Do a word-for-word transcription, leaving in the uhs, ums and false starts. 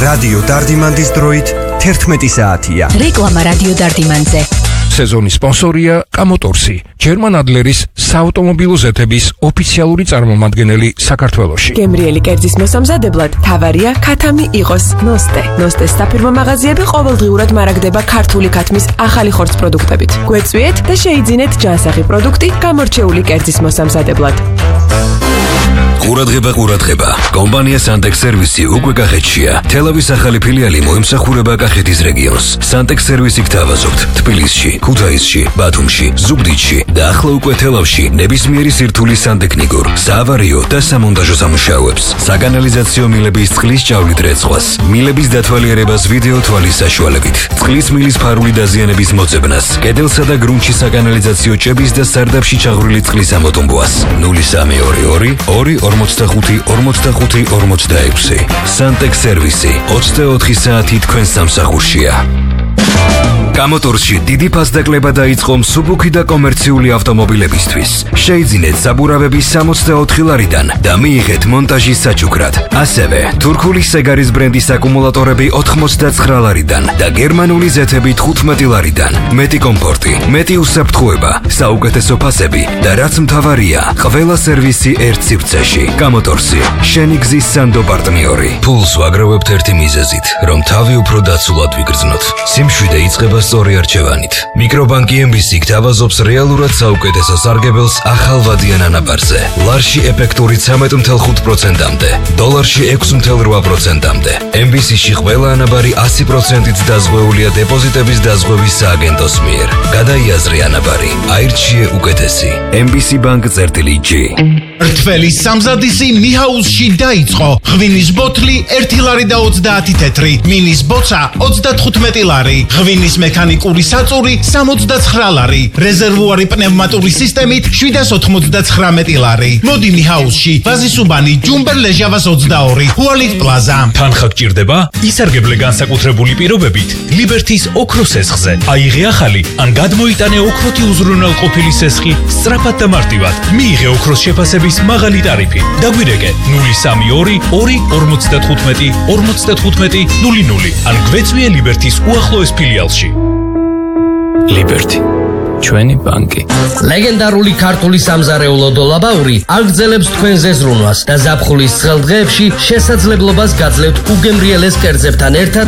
რადიო დარდიმანდის დროით თერთმეტი საათია. რეკლამა რადიო დარდიმანდზე. სეზონის სპონსორია კამოტორსი, გერმან ადლერის საავტომობილო ზეთების ოფიციალური წარმომადგენელი საქართველოში. გემრიელი კერძის მოსამზადებლად თავარია ქათამი იყოს ნოსტე. ნოსტეს საფირმო მაღაზიები ყოველდღიურად მარაგდება ქართული ქათმის ახალი ხორცს პროდუქტებით. გვეწვიეთ და შეიძინეთ ჯანსაღი პროდუქტი გამორჩეული კერძის მოსამზადებლად. ყურადღება, ყურადღება. კომპანია Santex სერვისი უკვე კახეთშია. თელავის ახალი ფილიალი მოემსახურება კახეთის რეგიონს. Santex სერვისი გთავაზობთ თბილისში, ქუთაისში, ბათუმში, ზუგდიდში და ახლა უკვე თელავში ნებისმიერი სირთულის სანტექნიკურ, საავარიო და სამონტაჟო სამუშაოებს. საკანალიზაციო მილების წყლის ჭავლით რეცხვას, მილების დათვალიერებას ვიდეო თვალის საშუალებით, წყლის მილის ფარული დაზიანების მოძებნას, კედელსა და გრუნტში საკანალიზაციო ჭების და სარდაფში ჩაღვრილი წყლის ამოტომბვას. ნული სამი ორი ორი ორი ორმოცდახუთი ორმოცდახუთი ორმოცდაექვსი. Santex სერვისი ოცდაოთხი საათი თქვენ სამსახურშია. კამოტორსში დიდი ფასდაკლება დაიწყო მსუბუქი და კომერციული ავტომობილებისთვის. შეიძინეთ საბურავები სამოცდაოთხი ლარიდან და მიიღეთ მონტაჟის საჩუქრად. ასევე თურქული სეგარის ბრენდის აკუმულატორები ოთხმოცდაცხრა ლარიდან და გერმანული ზეთები თხუთმეტი ლარიდან. მეტი კომფორტი, მეტი უსაფრთხოება, საუკეთესო ფასები და რაც მთავარია, ყველა სერვისი ერთ სივრცეში. კამოტორსი, შენი გზის სანდო პარტნიორი. ფულს ვაგროვებთ ერთი მიზეზით, რომ თავი უფრო დაცულად ვიგრძნოთ. სიმშვიდე იწყება სწორი არჩევანით. მიკრობანკი ემ ბი სი გთავაზობს რეალურად საუკეთესო სარგებელს ახალ ვადიან ანაბარზე. ლარში ეფექტური ცამეტ ათი პროცენტამდე, დოლარში ექვსი ათი რვა პროცენტამდე. ემ ბი სი-ში ყველა ანაბარი ასი პროცენტით დაზღვეულია დეპოზიტების დაზღვევის სააგენტოს მიერ. გადაიაზრე ანაბარი, აირჩიე უკეთესი. ემ ბი სი ბანკ წერტილი ჯი. რთველი სამზადისი ნიჰაუსში დაიწყო. ღვინის ბოთლი ერთი ლარი და ოცდაათი თეთრი, მინის ბოცა ოცდათხუთმეტი ლარი, ღვინის მექანიკური საწური სამოცდაცხრა ლარი, რეზერვუარი პნევმატური სისტემით შვიდას ოთხმოცდაცხრამეტი ლარი. მოდი ნიჰაუსში, ვაზისუბანი, ჯუმბერ ლეჟავას ოცდაორი, ჰუალით პლაზა. თანხა გჭირდება? ისარგებლე განსაკუთრებული პირობებით ლიბერთის ოქროს სესხზე. აიღე ახალი ან გადმოიტანე ოქროთი უზრუნველყოფილი სესხი სწრაფად და მარტივად. მიიღე ოქროს შეფასების მაღალი ტარიფი. დაგვირეკე ნული სამი ორი ორი ორმოცდათხუთმეტი ორმოცდათხუთმეტი ნული ნული ან გვეწვიე ლიბერთის უახლოეს ფილიალში. ლიბერთი, ჩვენი ბანკი. ლეგენდარული ქართული სამზარეულო დოლაბაური აგრძელებს თქვენ ზეზრუნვას და ზაფხულის ცხელ დღეებში შესაძლებლობას გაძლევთ უგემრიელეს კერძებთან ერთად